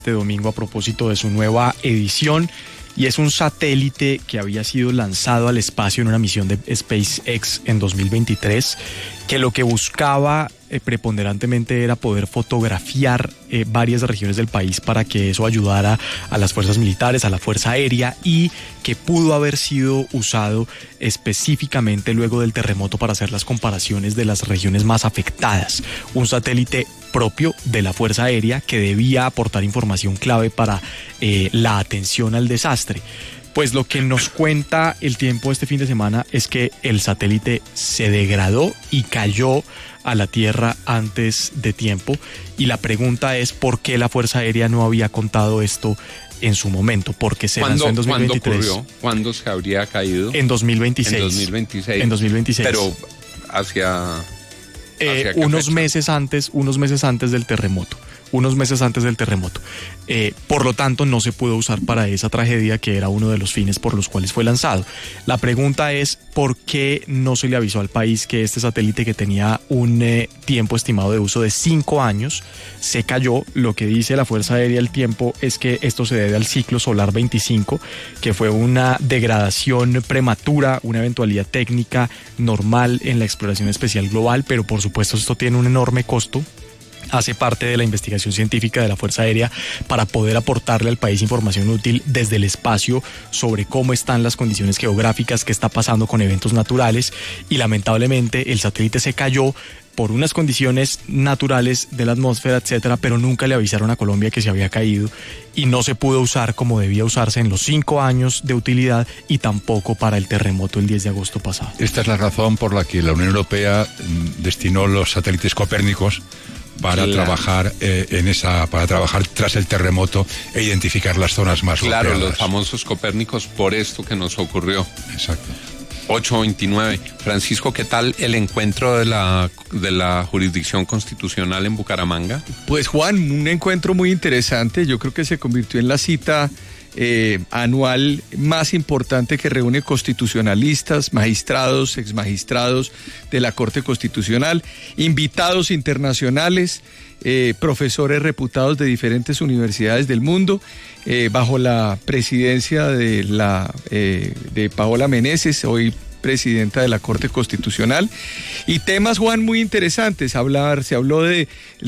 este domingo a propósito de su nueva edición, y es un satélite que había sido lanzado al espacio en una misión de SpaceX en 2023, que lo que buscaba preponderantemente era poder fotografiar varias regiones del país para que eso ayudara a las fuerzas militares, a la Fuerza Aérea, y que pudo haber sido usado específicamente luego del terremoto para hacer las comparaciones de las regiones más afectadas. Un satélite propio de la Fuerza Aérea que debía aportar información clave para la atención al desastre. Pues lo que nos cuenta El Tiempo este fin de semana es que el satélite se degradó y cayó a la Tierra antes de tiempo, y la pregunta es ¿por qué la Fuerza Aérea no había contado esto en su momento? Porque se lanzó en 2023. ¿Cuándo ocurrió? ¿Cuándo se habría caído? En 2026. En 2026. En Pero hacia unos meses antes del terremoto. Por lo tanto, no se pudo usar para esa tragedia que era uno de los fines por los cuales fue lanzado. La pregunta es, ¿por qué no se le avisó al país que este satélite, que tenía un tiempo estimado de uso de 5 años, se cayó? Lo que dice la Fuerza Aérea El Tiempo es que esto se debe al ciclo solar 25, que fue una degradación prematura, una eventualidad técnica normal en la exploración espacial global, pero por supuesto esto tiene un enorme costo. Hace parte de la investigación científica de la Fuerza Aérea para poder aportarle al país información útil desde el espacio sobre cómo están las condiciones geográficas, qué está pasando con eventos naturales, y lamentablemente el satélite se cayó por unas condiciones naturales de la atmósfera, etcétera, pero nunca le avisaron a Colombia que se había caído y no se pudo usar como debía usarse en los 5 años de utilidad, y tampoco para el terremoto el 10 de agosto pasado. Esta es la razón por la que la Unión Europea destinó los satélites Copérnicos para trabajar para trabajar tras el terremoto e identificar las zonas más golpeadas. Claro, los famosos Copérnicos, por esto que nos ocurrió. Exacto. 8:29. Francisco, ¿qué tal el encuentro de la Jurisdicción Constitucional en Bucaramanga? Pues Juan, un encuentro muy interesante. Yo creo que se convirtió en la cita anual más importante que reúne constitucionalistas, magistrados, exmagistrados de la Corte Constitucional, invitados internacionales, profesores reputados de diferentes universidades del mundo, bajo la presidencia de Paola Meneses, hoy presidenta de la Corte Constitucional, y temas, Juan, muy interesantes. Se habló de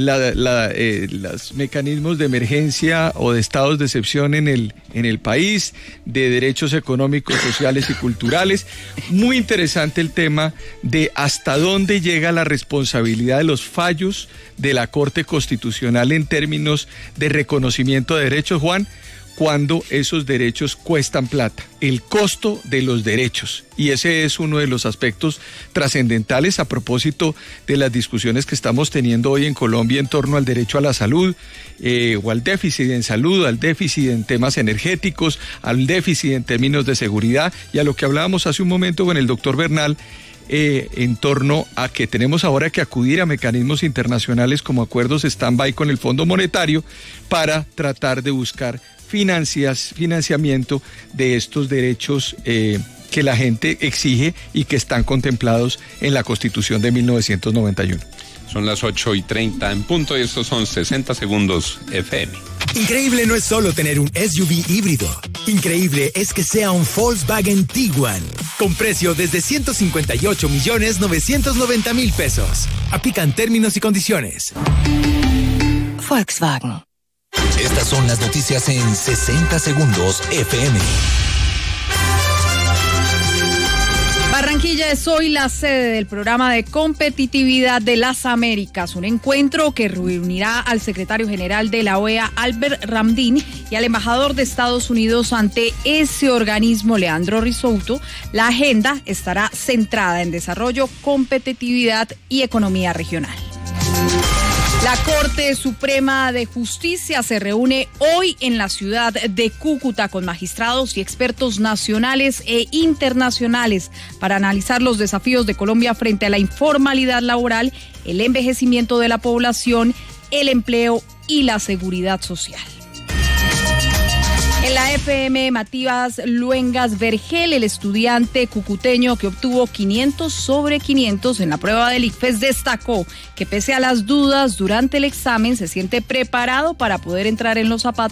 los mecanismos de emergencia o de estados de excepción en el país, de derechos económicos, sociales y culturales. Muy interesante el tema de hasta dónde llega la responsabilidad de los fallos de la Corte Constitucional en términos de reconocimiento de derechos, Juan, cuando esos derechos cuestan plata, el costo de los derechos. Y ese es uno de los aspectos trascendentales a propósito de las discusiones que estamos teniendo hoy en Colombia en torno al derecho a la salud, o al déficit en salud, al déficit en temas energéticos, al déficit en términos de seguridad, y a lo que hablábamos hace un momento con el doctor Bernal, en torno a que tenemos ahora que acudir a mecanismos internacionales como acuerdos stand-by con el Fondo Monetario para tratar de buscar financiamiento de estos derechos que la gente exige y que están contemplados en la Constitución de 1991. Son las 8:30 en punto, y estos son 60 segundos FM. Increíble no es solo tener un SUV híbrido. Increíble es que sea un Volkswagen Tiguan, con precio desde 158.990.000 pesos. Aplican términos y condiciones. Volkswagen. Estas son las noticias en 60 segundos FM. Barranquilla es hoy la sede del programa de competitividad de las Américas, un encuentro que reunirá al secretario general de la OEA, Albert Ramdin, y al embajador de Estados Unidos ante ese organismo, Leandro Risotto. La agenda estará centrada en desarrollo, competitividad y economía regional. La Corte Suprema de Justicia se reúne hoy en la ciudad de Cúcuta con magistrados y expertos nacionales e internacionales para analizar los desafíos de Colombia frente a la informalidad laboral, el envejecimiento de la población, el empleo y la seguridad social. En la FM, Matías Luengas Vergel, el estudiante cucuteño que obtuvo 500 sobre 500 en la prueba del ICFES, destacó que pese a las dudas durante el examen se siente preparado para poder entrar en los zapatos